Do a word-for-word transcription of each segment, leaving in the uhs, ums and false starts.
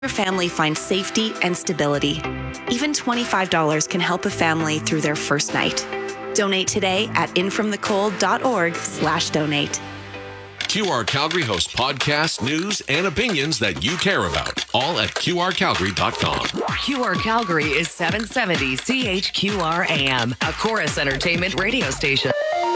Your family finds safety and stability. Even twenty-five dollars can help a family through their first night. Donate today at infromthecold.org slash donate. Q R Calgary hosts podcasts, news, and opinions that you care about. All at Q R Calgary dot com. Q R Calgary is seven seventy C H Q R A M, a Chorus Entertainment radio station.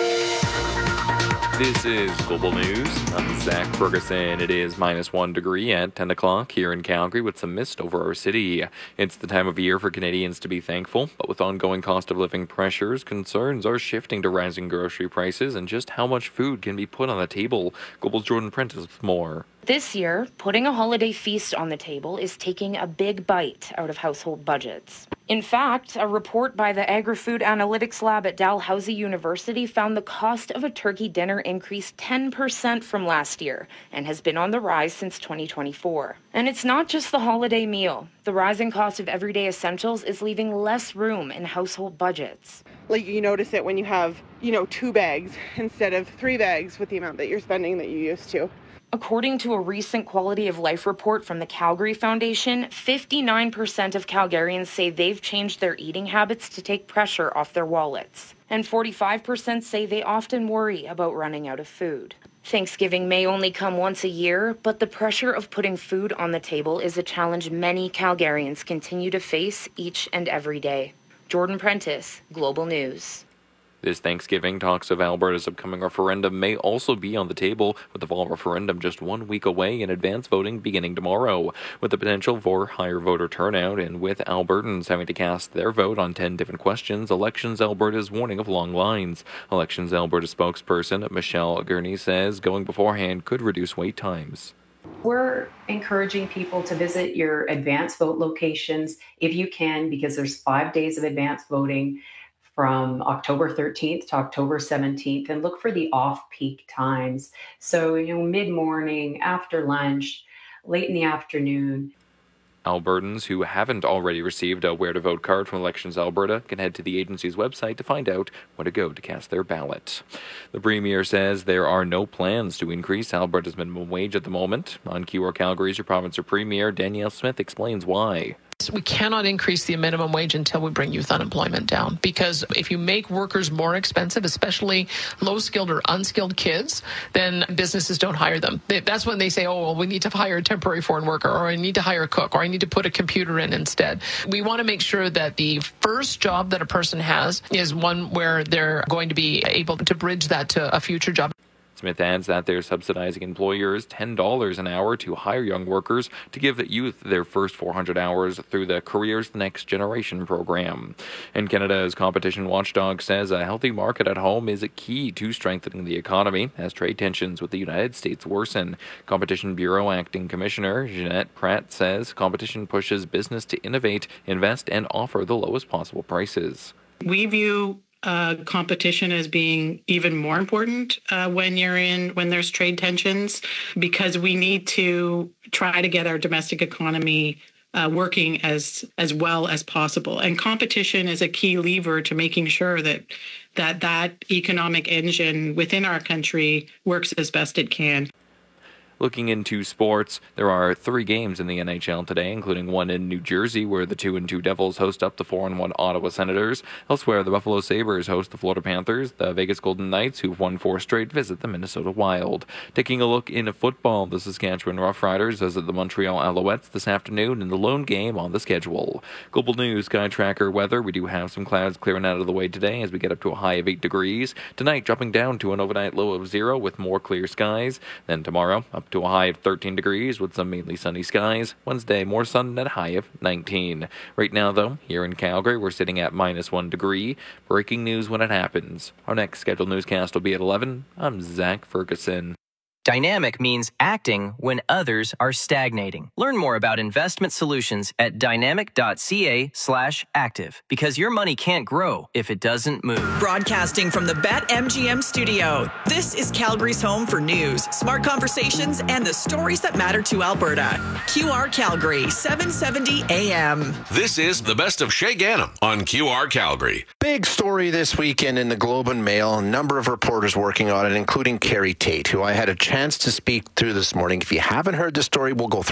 This is Global News. I'm Zach Ferguson. It is minus one degree at ten o'clock here in Calgary with some mist over our city. It's the time of year for Canadians to be thankful, but with ongoing cost of living pressures, concerns are shifting to rising grocery prices and just how much food can be put on the table. Global's Jordan Prentice with more. This year, putting a holiday feast on the table is taking a big bite out of household budgets. In fact, a report by the Agri-Food Analytics Lab at Dalhousie University found the cost of a turkey dinner increased ten percent from last year and has been on the rise since twenty twenty-four. And it's not just the holiday meal. The rising cost of everyday essentials is leaving less room in household budgets. Like, you notice it when you have, you know, two bags instead of three bags with the amount that you're spending that you used to. According to a recent quality of life report from the Calgary Foundation, fifty-nine percent of Calgarians say they've changed their eating habits to take pressure off their wallets. And forty-five percent say they often worry about running out of food. Thanksgiving may only come once a year, but the pressure of putting food on the table is a challenge many Calgarians continue to face each and every day. Jordan Prentice, Global News. This Thanksgiving, talks of Alberta's upcoming referendum may also be on the table, with the fall referendum just one week away and advance voting beginning tomorrow. With the potential for higher voter turnout and with Albertans having to cast their vote on ten different questions, Elections Alberta is warning of long lines. Elections Alberta spokesperson Michelle Gurney says going beforehand could reduce wait times. We're encouraging people to visit your advance vote locations if you can, because there's five days of advance voting from October thirteenth to October seventeenth, and look for the off-peak times. So, you know, mid-morning, after lunch, late in the afternoon. Albertans who haven't already received a Where to Vote card from Elections Alberta can head to the agency's website to find out where to go to cast their ballot. The Premier says there are no plans to increase Alberta's minimum wage at the moment. On Q R Calgary's Your Province of Premier, Danielle Smith explains why. We cannot increase the minimum wage until we bring youth unemployment down, because if you make workers more expensive, especially low-skilled or unskilled kids, then businesses don't hire them. That's when they say, oh, well, we need to hire a temporary foreign worker, or I need to hire a cook, or I need to put a computer in instead. We want to make sure that the first job that a person has is one where they're going to be able to bridge that to a future job. Smith adds that they're subsidizing employers ten dollars an hour to hire young workers to give youth their first four hundred hours through the Careers Next Generation program. And Canada's competition watchdog says a healthy market at home is a key to strengthening the economy as trade tensions with the United States worsen. Competition Bureau Acting Commissioner Jeanette Pratt says competition pushes business to innovate, invest, and offer the lowest possible prices. We view Uh, competition as being even more important uh, when you're in when there's trade tensions, because we need to try to get our domestic economy uh, working as as well as possible. And competition is a key lever to making sure that that that economic engine within our country works as best it can. Looking into sports, there are three games in the N H L today, including one in New Jersey, where the two and two Devils host up the four and one Ottawa Senators. Elsewhere, the Buffalo Sabres host the Florida Panthers. The Vegas Golden Knights, who've won four straight, visit the Minnesota Wild. Taking a look in football, the Saskatchewan Roughriders visit the Montreal Alouettes this afternoon in the lone game on the schedule. Global News Sky Tracker weather. We do have some clouds clearing out of the way today as we get up to a high of eight degrees. Tonight, dropping down to an overnight low of zero with more clear skies. Then tomorrow, up to a high of thirteen degrees with some mainly sunny skies. Wednesday, more sun at a high of nineteen. Right now, though, here in Calgary, we're sitting at minus one degree. Breaking news when it happens. Our next scheduled newscast will be at eleven. I'm Zach Ferguson. Dynamic means acting when others are stagnating. Learn more about investment solutions at dynamic.ca slash active, because your money can't grow if it doesn't move. Broadcasting from the BetMGM studio, this is Calgary's home for news, smart conversations, and the stories that matter to Alberta. Q R Calgary, seven seventy A M. This is the best of Shay Gannam on Q R Calgary. Big story this weekend in the Globe and Mail. A number of reporters working on it, including Carrie Tate, who I had a chance to speak to this morning. If you haven't heard the story, we'll go through it.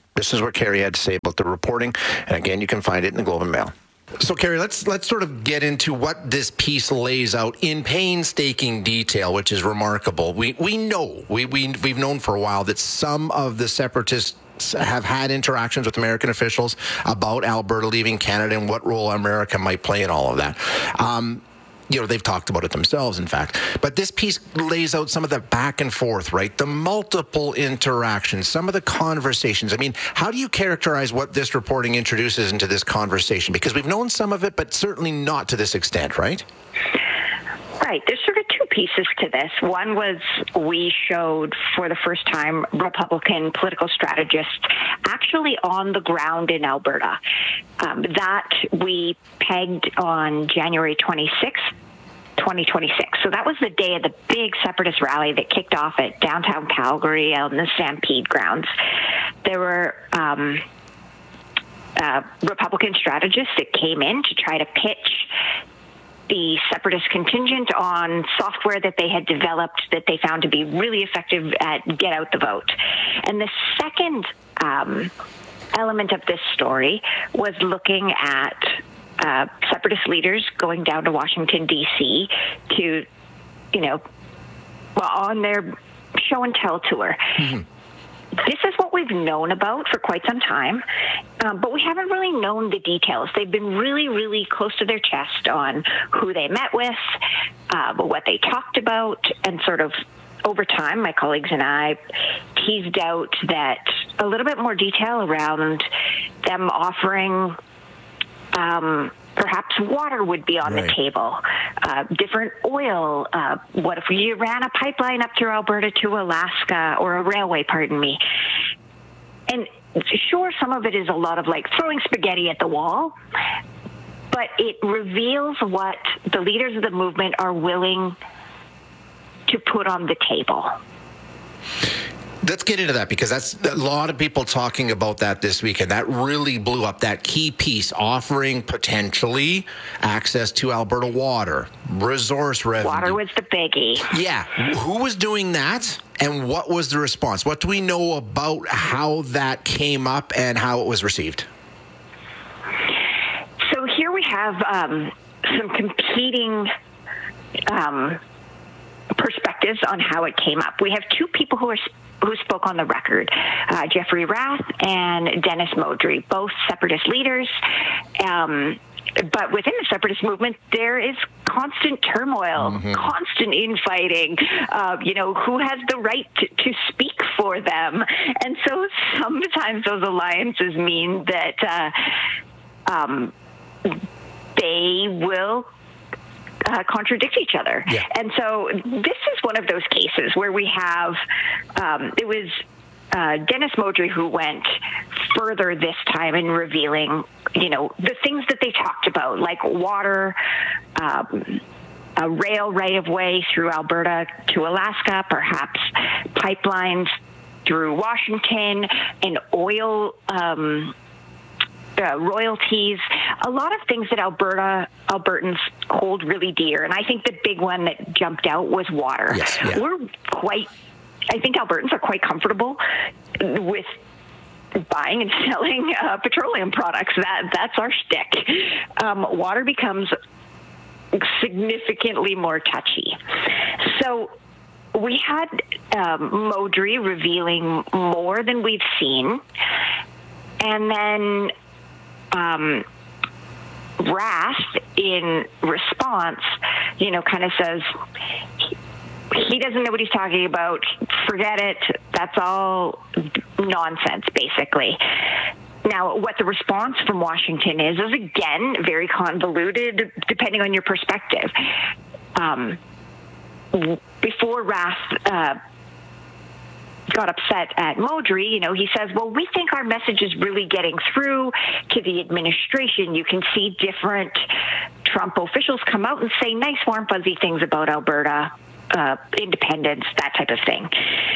This is what Carrie had to say about the reporting. And again, you can find it in the Globe and Mail. So, Carrie, let's let's sort of get into what this piece lays out in painstaking detail, which is remarkable. We we know, we, we, we've known for a while that some of the separatists have had interactions with American officials about Alberta leaving Canada and what role America might play in all of that. Um, you know, they've talked about it themselves, in fact. But this piece lays out some of the back and forth, right? The multiple interactions, some of the conversations. I mean, how do you characterize what this reporting introduces into this conversation? Because we've known some of it, but certainly not to this extent, right? Right. There's sort of two pieces to this. One was we showed for the first time Republican political strategists actually on the ground in Alberta. Um, that we pegged on January twenty-sixth, twenty twenty-six. So that was the day of the big separatist rally that kicked off at downtown Calgary on the Stampede grounds. There were um, uh, Republican strategists that came in to try to pitch the separatist contingent on software that they had developed that they found to be really effective at get out the vote. And the second um, element of this story was looking at uh, separatist leaders going down to Washington, D C to, you know, well, on their show and tell tour. Mm-hmm. This is what we've known about for quite some time, um, but we haven't really known the details. They've been really, really close to their chest on who they met with, uh, what they talked about, and sort of over time, my colleagues and I teased out that a little bit more detail around them offering um, perhaps water would be on right. the table, uh, different oil. Uh, what if you ran a pipeline up through Alberta to Alaska, or a railway, pardon me. And sure, some of it is a lot of like throwing spaghetti at the wall, but it reveals what the leaders of the movement are willing to put on the table. Let's get into that, because that's a lot of people talking about that this weekend. That really blew up, that key piece, offering potentially access to Alberta water, resource revenue. Water was the biggie. Yeah. Who was doing that, and what was the response? What do we know about how that came up and how it was received? So here we have um, some competing um, perspectives on how it came up. We have two people who are who spoke on the record, uh, Jeffrey Rath and Dennis Modry, both separatist leaders. Um, but within the separatist movement, there is constant turmoil, mm-hmm. constant infighting, uh, you know, who has the right to, to speak for them. And so sometimes those alliances mean that uh, um, they will Uh, contradict each other. Yeah. And so this is one of those cases where we have, um, it was uh, Dennis Modry who went further this time in revealing, you know, the things that they talked about, like water, um, a rail right-of-way through Alberta to Alaska, perhaps pipelines through Washington, and oil um Uh, royalties, a lot of things that Alberta Albertans hold really dear. And I think the big one that jumped out was water. Yes, yeah. We're quite, I think Albertans are quite comfortable with buying and selling uh, petroleum products. That That's our shtick. Um, water becomes significantly more touchy. So we had um, Modry revealing more than we've seen. And then Um, Rath, in response, you know, kind of says he, he doesn't know what he's talking about. Forget it. That's all nonsense, basically. Now, what the response from Washington is, is again, very convoluted, depending on your perspective. Um, before Rath uh, got upset at Modry, you know, he says, well, we think our message is really getting through to the administration. You can see different Trump officials come out and say nice, warm, fuzzy things about Alberta, uh, independence, that type of thing.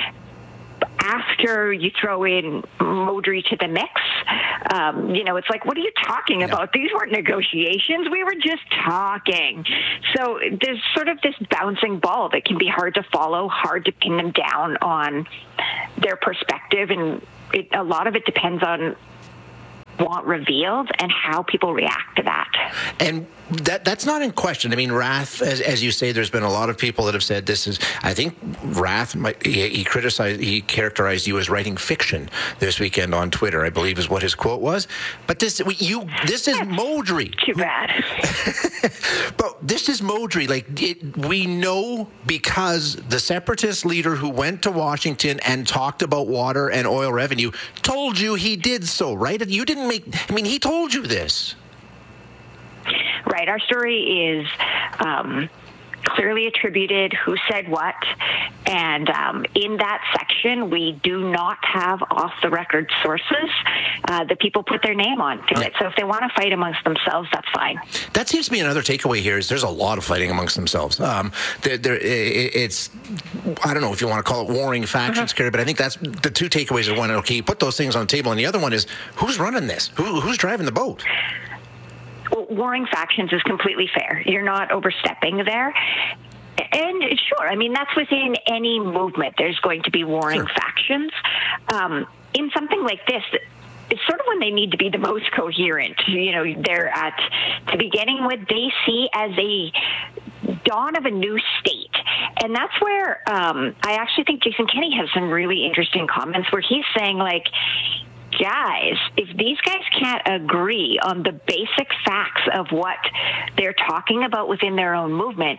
After you throw in Modry to the mix, um, you know, it's like, what are you talking yeah. about? These weren't negotiations. We were just talking. So there's sort of this bouncing ball that can be hard to follow, hard to pin them down on their perspective and it, a lot of it depends on want revealed and how people react to that. And that that's not in question. I mean, Rath, as, as you say, there's been a lot of people that have said this is, I think Rath, might, he, he criticized, he characterized you as writing fiction this weekend on Twitter, I believe is what his quote was. But this, you, this is Modry. Too bad. But this is Modry. Like, it, we know because the separatist leader who went to Washington and talked about water and oil revenue told you he did so, right? You didn't make, I mean, he told you this. Right. Our story is um, clearly attributed who said what. And um, in that section, we do not have off-the-record sources. Uh, the people put their name onto it. So if they want to fight amongst themselves, that's fine. That seems to be another takeaway here is there's a lot of fighting amongst themselves. Um, there, there, it's, I don't know if you want to call it warring factions, mm-hmm. Carrie, but I think that's the two takeaways are one, okay, you put those things on the table. And the other one is who's running this? Who, who's driving the boat? Warring factions is completely fair. You're not overstepping there. And sure, I mean, that's within any movement. There's going to be warring sure. factions. Um, in something like this, it's sort of when they need to be the most coherent. You know, they're at the beginning what they see as a dawn of a new state. And that's where um, I actually think Jason Kenney has some really interesting comments where he's saying, like, guys, if these guys can't agree on the basic facts of what they're talking about within their own movement,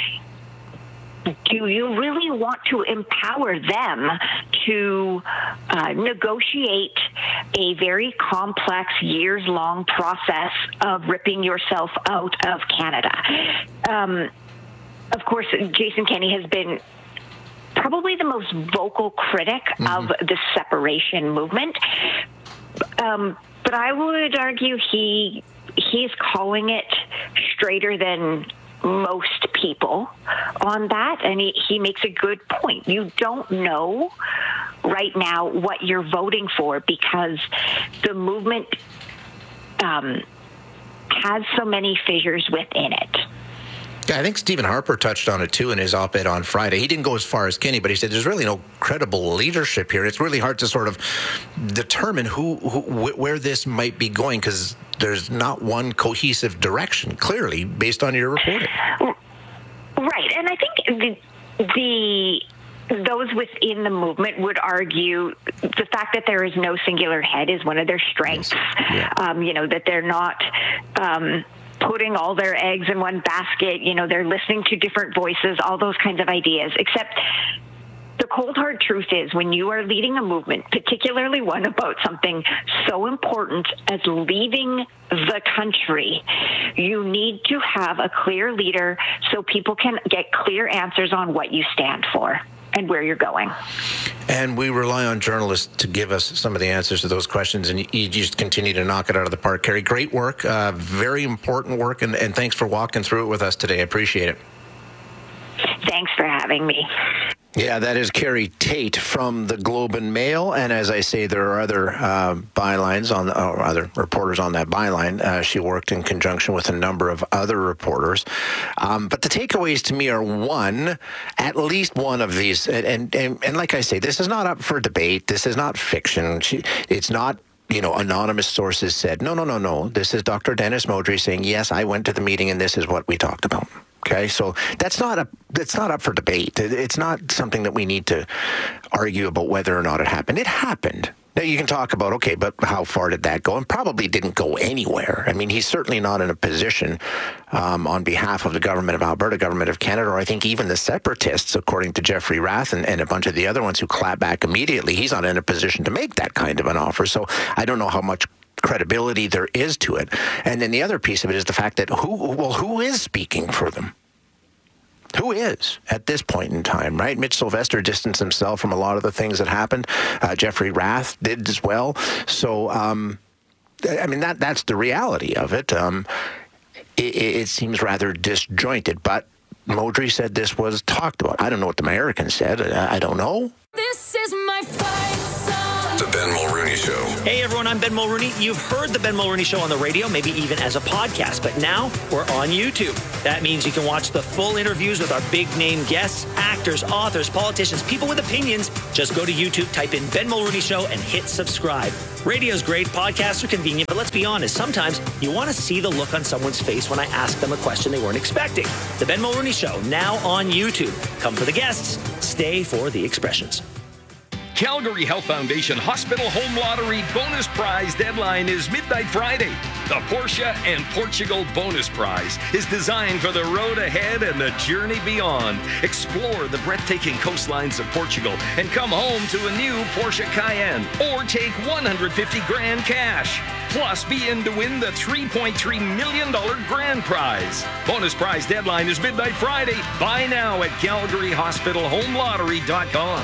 do you really want to empower them to uh, negotiate a very complex, years-long process of ripping yourself out of Canada? Um, of course, Jason Kenney has been probably the most vocal critic mm-hmm. of the separation movement. Um, but I would argue he he's calling it straighter than most people on that, and he, he makes a good point. You don't know right now what you're voting for because the movement um, has so many fissures within it. Yeah, I think Stephen Harper touched on it too in his op-ed on Friday. He didn't go as far as Kenney, but he said there's really no credible leadership here. It's really hard to sort of determine who, who where this might be going because there's not one cohesive direction, clearly, based on your reporting. Right, and I think the, the those within the movement would argue the fact that there is no singular head is one of their strengths. Yeah. Um, you know, that they're not Um, putting all their eggs in one basket, you know, they're listening to different voices, all those kinds of ideas. Except the cold hard truth is when you are leading a movement, particularly one about something so important as leaving the country, you need to have a clear leader so people can get clear answers on what you stand for and where you're going. And we rely on journalists to give us some of the answers to those questions, and you just continue to knock it out of the park. Carrie, great work, uh, very important work, and, and thanks for walking through it with us today. I appreciate it. Thanks for having me. Yeah, that is Carrie Tate from the Globe and Mail, and as I say, there are other uh, bylines on, or other reporters on that byline. Uh, she worked in conjunction with a number of other reporters, um, but the takeaways to me are one, at least one of these, and and, and like I say, this is not up for debate. This is not fiction. She, it's not. You know, anonymous sources said, no, no, no, no. This is Doctor Dennis Modry saying, yes, I went to the meeting and this is what we talked about. Okay, so that's not a that's not up for debate. It's not something that we need to argue about whether or not it happened. It happened. Now you can talk about, okay, but how far did that go? And probably didn't go anywhere. I mean, he's certainly not in a position um, on behalf of the government of Alberta, government of Canada, or I think even the separatists, according to Jeffrey Rath and, and a bunch of the other ones who clap back immediately, he's not in a position to make that kind of an offer. So I don't know how much credibility there is to it. And then the other piece of it is the fact that who, well, who is speaking for them? Who is at this point in time, right? Mitch Sylvester distanced himself from a lot of the things that happened. Uh, Jeffrey Rath did as well. So, um, I mean, that that's the reality of it. Um, it. It seems rather disjointed, but Modry said this was talked about. I don't know what the Americans said. I, I don't know. This is my fight song. The Ben Mulrooney Mulrooney Show. Hey everyone, I'm Ben Mulrooney. You've heard the Ben Mulrooney Show on the radio, maybe even as a podcast, but now we're on YouTube. That means you can watch the full interviews with our big name guests, actors, authors, politicians, people with opinions. Just go to YouTube, type in Ben Mulrooney Show, and hit subscribe. Radio's great, podcasts are convenient, but let's be honest, sometimes you want to see the look on someone's face when I ask them a question they weren't expecting. The Ben Mulrooney Show, now on YouTube. Come for the guests, stay for the expressions. Calgary Health Foundation Hospital Home Lottery bonus prize deadline is midnight Friday. The Porsche and Portugal bonus prize is designed for the road ahead and the journey beyond. Explore the breathtaking coastlines of Portugal and come home to a new Porsche Cayenne or take one hundred fifty grand cash. Plus, be in to win the three point three million dollars grand prize. Bonus prize deadline is midnight Friday. Buy now at calgary hospital home lottery dot com.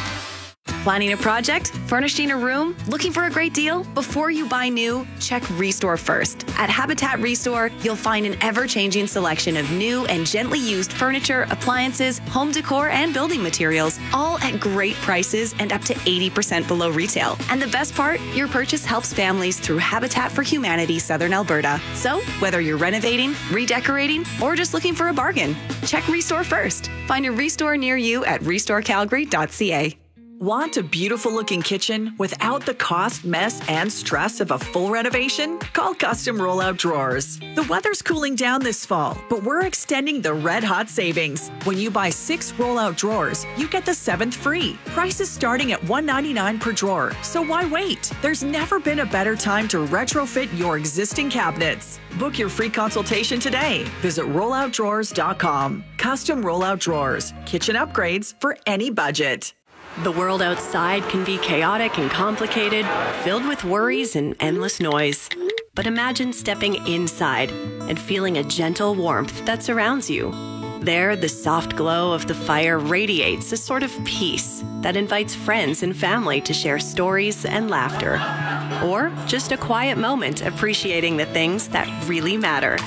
Planning a project? Furnishing a room? Looking for a great deal? Before you buy new, check Restore first. At Habitat Restore, you'll find an ever-changing selection of new and gently used furniture, appliances, home decor, and building materials, all at great prices and up to eighty percent below retail. And the best part? Your purchase helps families through Habitat for Humanity Southern Alberta. So, whether you're renovating, redecorating, or just looking for a bargain, check Restore first. Find a Restore near you at restore calgary dot c a. Want a beautiful-looking kitchen without the cost, mess, and stress of a full renovation? Call Custom Rollout Drawers. The weather's cooling down this fall, but we're extending the red-hot savings. When you buy six rollout drawers, you get the seventh free. Prices starting at one hundred ninety-nine dollars per drawer, so why wait? There's never been a better time to retrofit your existing cabinets. Book your free consultation today. Visit rollout drawers dot com. Custom Rollout Drawers. Kitchen upgrades for any budget. The world outside can be chaotic and complicated, filled with worries and endless noise. But imagine stepping inside and feeling a gentle warmth that surrounds you. There, the soft glow of the fire radiates a sort of peace that invites friends and family to share stories and laughter. Or just a quiet moment appreciating the things that really matter.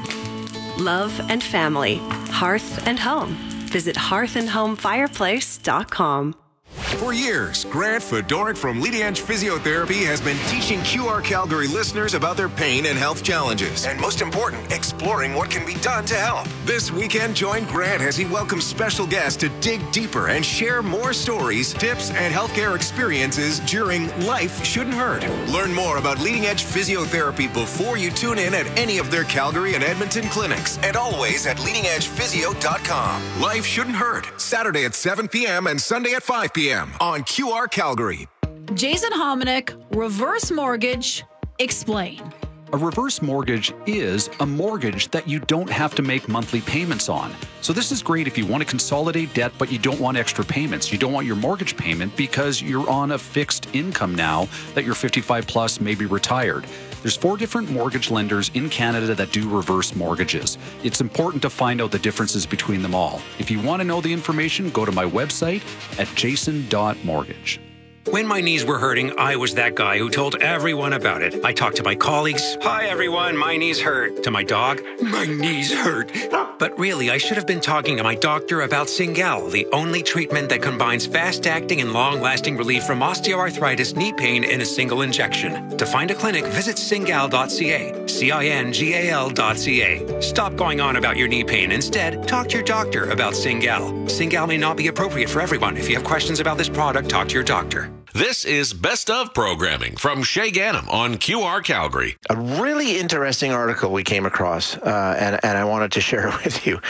Love and family, hearth and home. Visit hearth and home fireplace dot com. For years, Grant Fedoruk from Leading Edge Physiotherapy has been teaching Q R Calgary listeners about their pain and health challenges. And most important, exploring what can be done to help. This weekend, join Grant as he welcomes special guests to dig deeper and share more stories, tips, and healthcare experiences during Life Shouldn't Hurt. Learn more about Leading Edge Physiotherapy before you tune in at any of their Calgary and Edmonton clinics. And always at leading edge physio dot com. Life Shouldn't Hurt, Saturday at seven p.m. and Sunday at five p.m. on Q R Calgary. Jason Hominick, reverse mortgage, explain. A reverse mortgage is a mortgage that you don't have to make monthly payments on. So this is great if you want to consolidate debt, but you don't want extra payments. You don't want your mortgage payment because you're on a fixed income now that you're fifty-five plus, maybe retired. There's four different mortgage lenders in Canada that do reverse mortgages. It's important to find out the differences between them all. If you want to know the information, go to my website at jason dot mortgage. When my knees were hurting, I was that guy who told everyone about it. I talked to my colleagues. Hi, everyone. My knees hurt. To my dog. My knees hurt. But really, I should have been talking to my doctor about Cingal, the only treatment that combines fast-acting and long-lasting relief from osteoarthritis knee pain in a single injection. To find a clinic, visit cingal dot c a. C I N G A L dot C A. Stop going on about your knee pain. Instead, talk to your doctor about Cingal. Cingal may not be appropriate for everyone. If you have questions about this product, talk to your doctor. This is Best of Programming from Shay Ganem on Q R Calgary. A really interesting article we came across, uh, and, and I wanted to share it with you.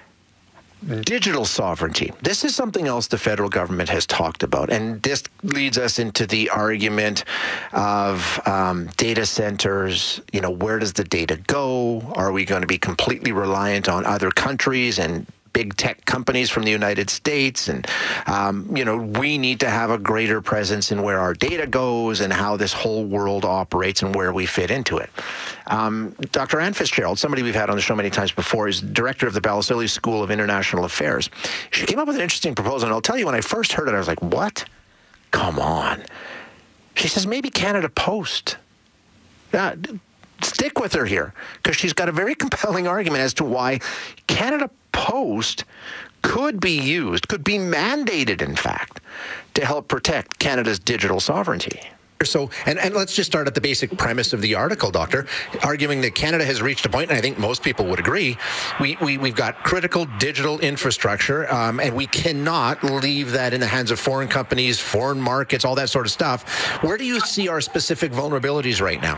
Digital sovereignty. This is something else the federal government has talked about, and this leads us into the argument of um, data centers. You know, where does the data go? Are we going to be completely reliant on other countries and big tech companies from the United States? And, um, you know, we need to have a greater presence in where our data goes and how this whole world operates and where we fit into it. Um, Doctor Anne Fitzgerald, somebody we've had on the show many times before, is director of the Balsillie School of International Affairs. She came up with an interesting proposal, and I'll tell you, when I first heard it, I was like, what? Come on. She says, maybe Canada Post. Yeah, stick with her here, because she's got a very compelling argument as to why Canada Post could be used, could be mandated, in fact, to help protect Canada's digital sovereignty. So, and, and let's just start at the basic premise of the article, Doctor, arguing that Canada has reached a point, and I think most people would agree, we, we, we've got critical digital infrastructure, um, and we cannot leave that in the hands of foreign companies, foreign markets, all that sort of stuff. Where do you see our specific vulnerabilities right now?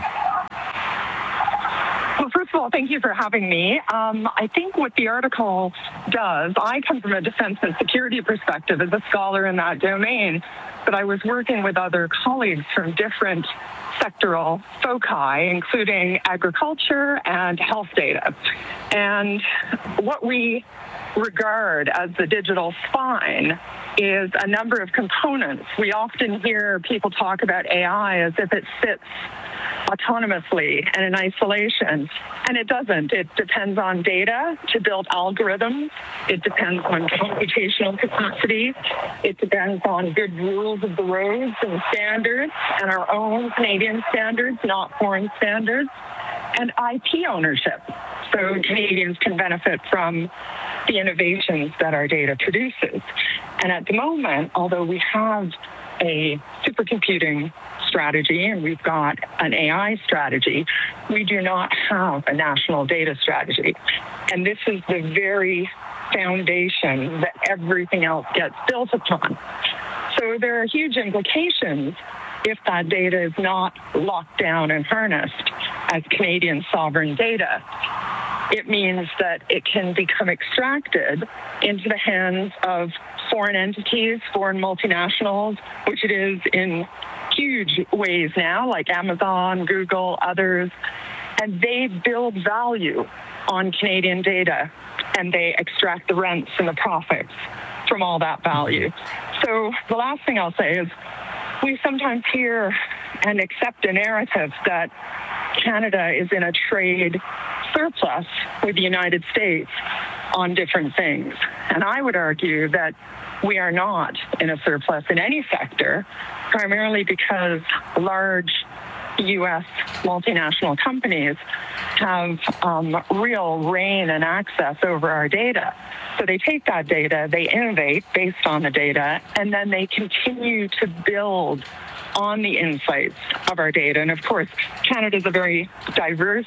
Well, first of all, thank you for having me. Um, I think what the article does, I come from a defense and security perspective as a scholar in that domain, but I was working with other colleagues from different sectoral foci, including agriculture and health data. And what we regard as the digital spine is a number of components. We often hear people talk about A I as if it sits autonomously and in isolation, and it doesn't. It depends on data to build algorithms. It depends on computational capacity. It depends on good rules of the roads and standards, and our own Canadian standards, not foreign standards, and I P ownership. So Canadians can benefit from the innovations that our data produces. And at the moment, although we have a supercomputing strategy and we've got an A I strategy, we do not have a national data strategy. And this is the very foundation that everything else gets built upon. So there are huge implications if that data is not locked down and harnessed as Canadian sovereign data. It means that it can become extracted into the hands of foreign entities, foreign multinationals, which it is in huge ways now, like Amazon, Google, others, and they build value on Canadian data, and they extract the rents and the profits from all that value. So the last thing I'll say is we sometimes hear and accept a narrative that Canada is in a trade surplus with the United States on different things. And I would argue that we are not in a surplus in any sector, primarily because large U S multinational companies have um, real reign and access over our data. So they take that data, they innovate based on the data, and then they continue to build on the insights of our data. And of course, Canada is a very diverse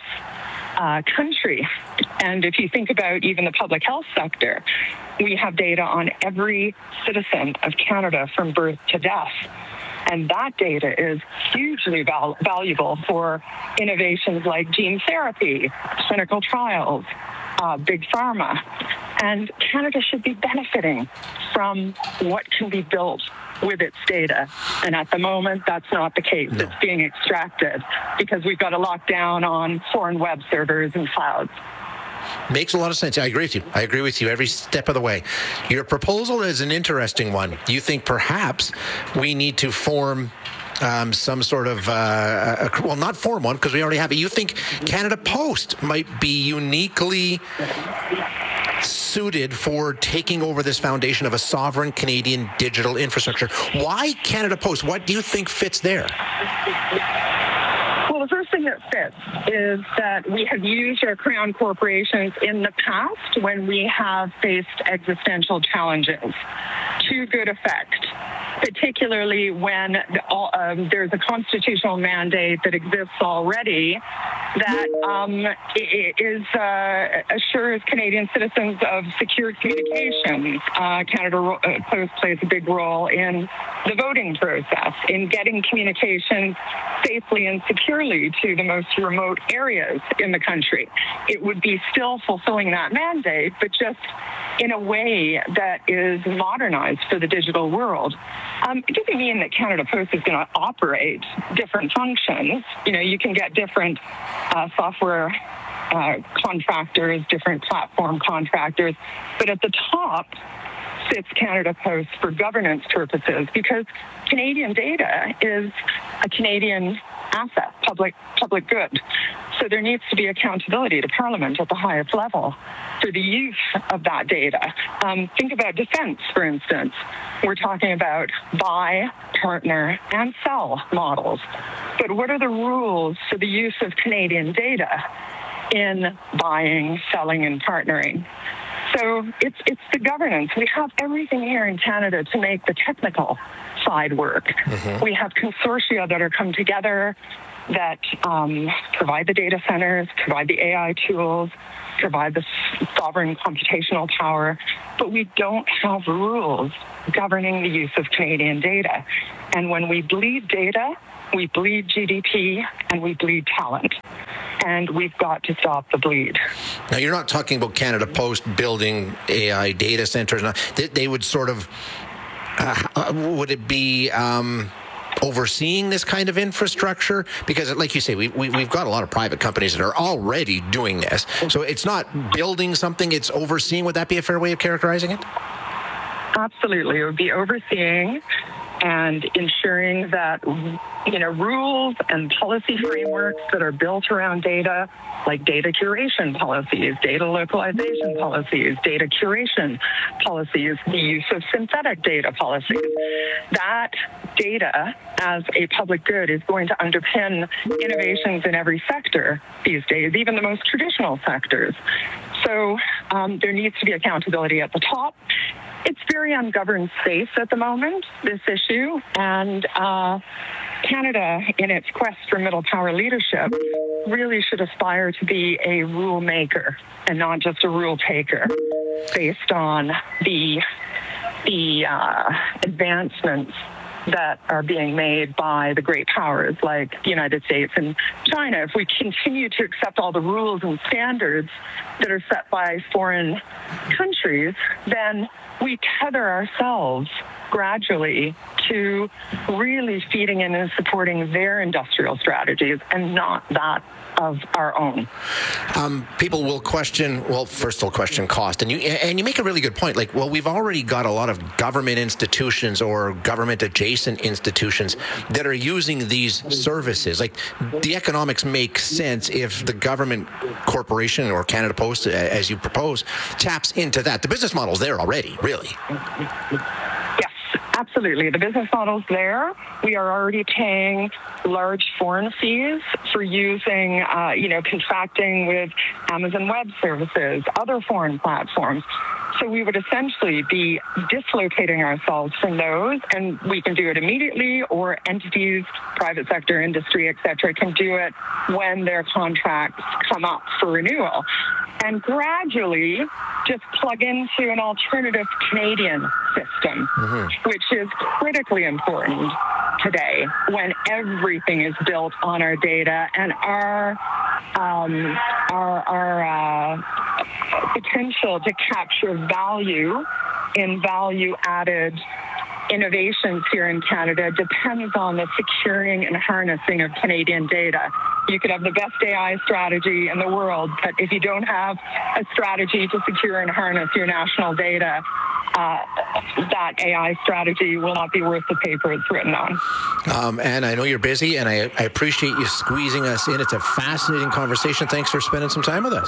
uh, country. And if you think about even the public health sector, we have data on every citizen of Canada from birth to death. And that data is hugely val- valuable for innovations like gene therapy, clinical trials, uh, big pharma. And Canada should be benefiting from what can be built with its data. And at the moment, that's not the case. No. It's being extracted because we've got a lockdown on foreign web servers and clouds. Makes a lot of sense. I agree with you. I agree with you every step of the way. Your proposal is an interesting one. You think perhaps we need to form um, some sort of, uh, a, well, not form one because we already have it. You think Canada Post might be uniquely suited for taking over this foundation of a sovereign Canadian digital infrastructure. Why Canada Post? What do you think fits there? Well, the first thing that fits is that we have used our crown corporations in the past when we have faced existential challenges to good effect, particularly when um, there's a constitutional mandate that exists already that um, is uh, assures Canadian citizens of secure communications. Uh, Canada Post plays a big role in the voting process, in getting communications safely and securely to the most remote areas in the country. It would be still fulfilling that mandate, but just in a way that is modernized for the digital world. Um, it doesn't mean that Canada Post is going to operate different functions. You know, you can get different uh, software uh, contractors, different platform contractors, but at the top sits Canada Post for governance purposes because Canadian data is a Canadian asset, public public good. So there needs to be accountability to Parliament at the highest level for the use of that data. Um, think about defense, for instance. We're talking about buy, partner, and sell models. But what are the rules for the use of Canadian data in buying, selling, and partnering? So it's it's the governance. We have everything here in Canada to make the technical side work. Mm-hmm. We have consortia that are come together that um, provide the data centers, provide the A I tools, provide the sovereign computational power, but we don't have rules governing the use of Canadian data. And when we bleed data, we bleed G D P and we bleed talent. And we've got to stop the bleed. Now, you're not talking about Canada Post building A I data centers. They, they would sort of, uh, would it be um, overseeing this kind of infrastructure? Because, like you say, we, we, we've got a lot of private companies that are already doing this. So it's not building something, it's overseeing. Would that be a fair way of characterizing it? Absolutely. It would be overseeing and ensuring that, you know, rules and policy frameworks that are built around data, like data curation policies, data localization policies, data curation policies, the use of synthetic data policies, that data as a public good is going to underpin innovations in every sector these days, even the most traditional sectors. So um, there needs to be accountability at the top. It's very ungoverned space at the moment, this issue, and uh, Canada, in its quest for middle power leadership, really should aspire to be a rule maker and not just a rule taker based on the, the uh, advancements that are being made by the great powers like the United States and China. If we continue to accept all the rules and standards that are set by foreign countries, then we tether ourselves gradually to really feeding in and supporting their industrial strategies and not that of our own. Um, people will question, well, first they'll question cost. And you and you make a really good point. Like, well, we've already got a lot of government institutions or government-adjacent institutions that are using these services. Like, the economics make sense if the government corporation or Canada Post, as you propose, taps into that. The business model's there already, really. Absolutely. The business model's there. We are already paying large foreign fees for using, uh, you know, contracting with Amazon Web Services, other foreign platforms. So we would essentially be dislocating ourselves from those, and we can do it immediately, or entities, private sector, industry, et cetera, can do it when their contracts come up for renewal. And gradually just plug into an alternative Canadian system, mm-hmm. which is critically important today when everything is built on our data and our um, our, our uh, potential to capture value in value-added innovations here in Canada depends on the securing and harnessing of Canadian data. You could have the best A I strategy in the world, but if you don't have a strategy to secure and harness your national data, uh, that A I strategy will not be worth the paper it's written on. Um, and I know you're busy, and I, I appreciate you squeezing us in. It's a fascinating conversation. Thanks for spending some time with us.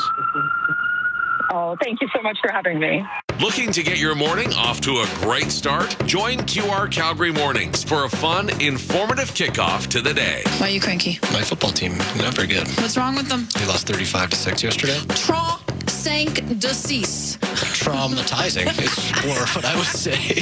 Oh, thank you so much for having me. Looking to get your morning off to a great start? Join Q R Calgary Mornings for a fun, informative kickoff to the day. Why are you cranky? My football team, not very good. What's wrong with them? They lost thirty-five to six yesterday. Tra sank decease. Traumatizing is more what I would say.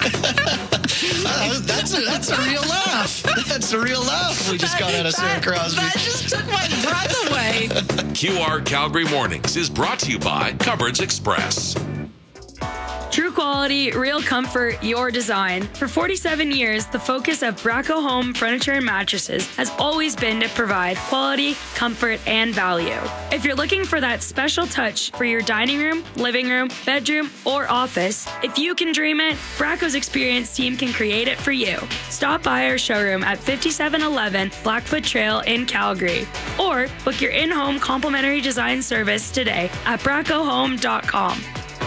uh, that's, a, that's a real laugh. That's a real laugh. We just got out of Sarah Crosby. That just took my breath away. Q R Calgary Mornings is brought to you by Cupboards Express. True quality, real comfort, your design. For forty-seven years, the focus of Braco Home Furniture and Mattresses has always been to provide quality, comfort, and value. If you're looking for that special touch for your dining room, living room, bedroom, or office, if you can dream it, Braco's experienced team can create it for you. Stop by our showroom at fifty-seven eleven Blackfoot Trail in Calgary, or book your in-home complimentary design service today at braco home dot com.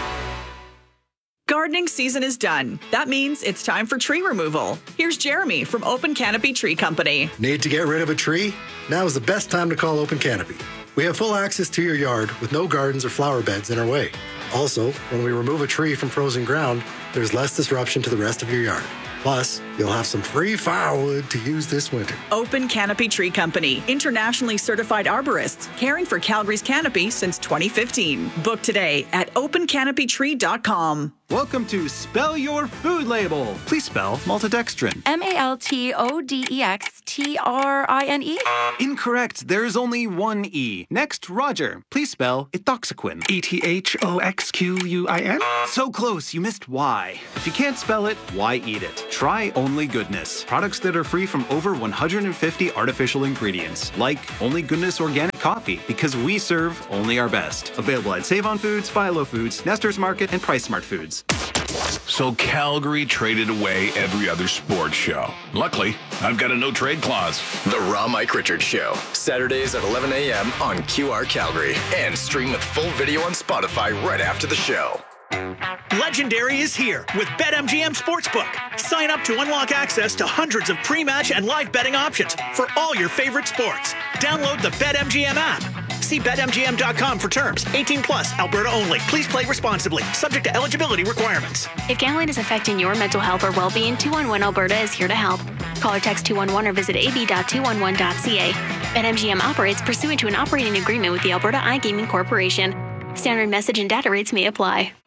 Gardening season is done. That means it's time for tree removal. Here's Jeremy from Open Canopy Tree Company. Need to get rid of a tree? Now is the best time to call Open Canopy. We have full access to your yard with no gardens or flower beds in our way. Also, when we remove a tree from frozen ground, there's less disruption to the rest of your yard. Plus, you'll have some free firewood to use this winter. Open Canopy Tree Company, internationally certified arborists, caring for Calgary's canopy since twenty fifteen. Book today at open canopy tree dot com. Welcome to Spell Your Food Label. Please spell maltodextrin. M A L T O D E X T R I N E? Incorrect. There is only one E. Next, Roger. Please spell ethoxyquin. E T H O X Q U I N? So close, you missed Y. If you can't spell it, why eat it? Try Only Goodness. Products that are free from over one hundred fifty artificial ingredients. Like Only Goodness Organic Coffee, because we serve only our best. Available at Save On Foods, Philo Foods, Nestor's Market, and Price Smart Foods. So Calgary traded away every other sports show. Luckily, I've got a no-trade clause. The Raw Mike Richards Show, Saturdays at eleven a.m. on Q R Calgary. And stream with full video on Spotify right after the show. Legendary is here with BetMGM Sportsbook. Sign up to unlock access to hundreds of pre-match and live betting options for all your favorite sports. Download the BetMGM app. See Bet M G M dot com for terms. eighteen plus, Alberta only. Please play responsibly. Subject to eligibility requirements. If gambling is affecting your mental health or well-being, two one one Alberta is here to help. Call or text two one one or visit a b dot two one one dot c a. BetMGM operates pursuant to an operating agreement with the Alberta iGaming Corporation. Standard message and data rates may apply.